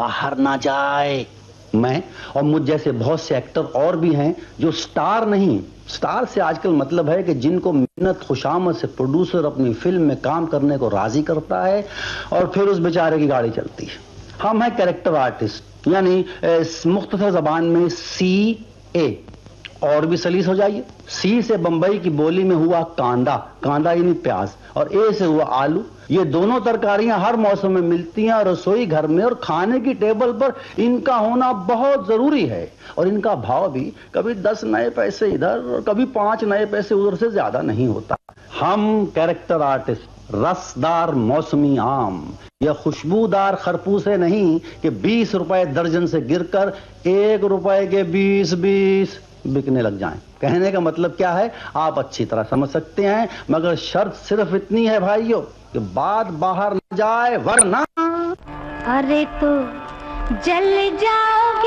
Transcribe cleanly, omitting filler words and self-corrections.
बाहर ना जाए। मैं और मुझ जैसे बहुत से एक्टर और भी हैं जो स्टार नहीं, स्टार से आजकल मतलब है कि जिनको मेहनत खुशामद से प्रोड्यूसर अपनी फिल्म में काम करने को राजी करता है और फिर उस बेचारे की गाड़ी चलती है। हम हैं कैरेक्टर आर्टिस्ट, यानी मुख्तसर जबान में CA। और भी सलीस हो जाइए, C से बंबई की बोली में हुआ कांदा, कांदा यानी प्याज, और A से हुआ आलू। ये दोनों तरकारियां हर मौसम में मिलती हैं और रसोई घर में और खाने की टेबल पर इनका होना बहुत जरूरी है। और इनका भाव भी कभी 10 नए पैसे इधर और कभी 5 नए पैसे उधर से ज्यादा नहीं होता। हम कैरेक्टर आर्टिस्ट रसदार मौसमी आम या खुशबूदार खरपूसे नहीं कि 20 रुपए दर्जन से गिरकर 1 रुपए के 20 बिकने लग जाएं। कहने का मतलब क्या है आप अच्छी तरह समझ सकते हैं, मगर शर्त सिर्फ इतनी है भाइयों कि बात बाहर न जाए, वरना अरे तो जल जाओ।